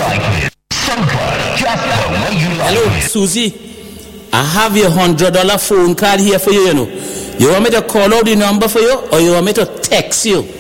like it. Simple, just the way you like Hello, it. Susie. I have your $100 phone card here for you, you know. You want me to call out the number for you, or you want me to text you?